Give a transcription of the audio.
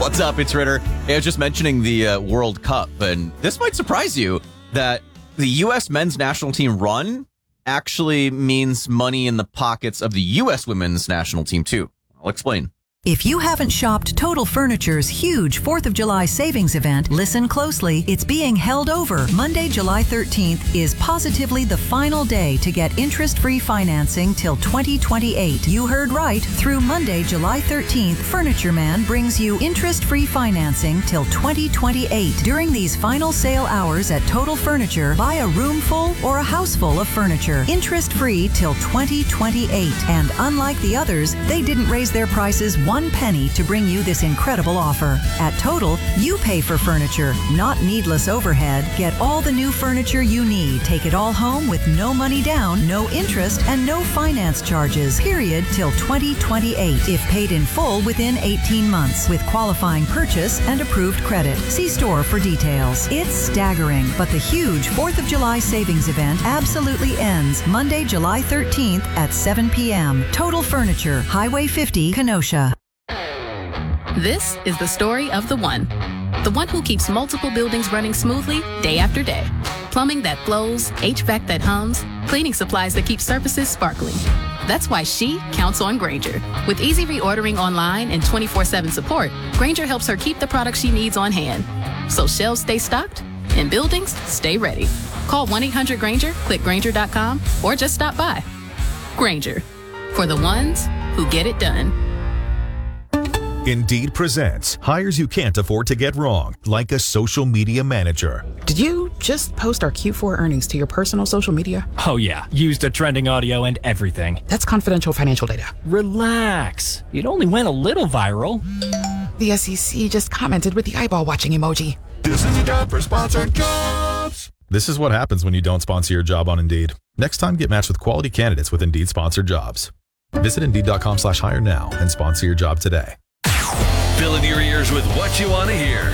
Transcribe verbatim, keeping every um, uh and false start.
What's up? It's Ritter. Hey, I was just mentioning the uh, World Cup, and this might surprise you that the U S men's national team run actually means money in the pockets of the U S women's national team, too. I'll explain. If you haven't shopped Total Furniture's huge fourth of July savings event, listen closely. It's being held over. Monday, July thirteenth is positively the final day to get interest-free financing till twenty twenty-eight. You heard right. Through Monday, July thirteenth, Furniture Man brings you interest-free financing till twenty twenty-eight. During these final sale hours at Total Furniture, buy a room full or a house full of furniture. Interest-free till twenty twenty-eight. And unlike the others, they didn't raise their prices one One penny to bring you this incredible offer. At Total, you pay for furniture, not needless overhead. Get all the new furniture you need. Take it all home with no money down, no interest, and no finance charges. Period till twenty twenty-eight. If paid in full within eighteen months with qualifying purchase and approved credit. See store for details. It's staggering, but the huge fourth of July savings event absolutely ends Monday, July thirteenth at seven p.m. Total Furniture, Highway fifty, Kenosha. This is the story of the one. The one who keeps multiple buildings running smoothly day after day. Plumbing that flows, H V A C that hums, cleaning supplies that keep surfaces sparkling. That's why she counts on Grainger. With easy reordering online and twenty-four seven support, Grainger helps her keep the products she needs on hand. So shelves stay stocked and buildings stay ready. Call one eight hundred Grainger, click Grainger dot com, or just stop by. Grainger, for the ones who get it done. Indeed presents hires you can't afford to get wrong, like a social media manager. Did you just post our Q four earnings to your personal social media? Oh yeah, used a trending audio and everything. That's confidential financial data. Relax. It only went a little viral. The S E C just commented with the eyeball watching emoji. This is a job for sponsored jobs. This is what happens when you don't sponsor your job on Indeed. Next time, get matched with quality candidates with Indeed sponsored jobs. Visit Indeed.com slash hire now and sponsor your job today. Filling your ears with what you want to hear.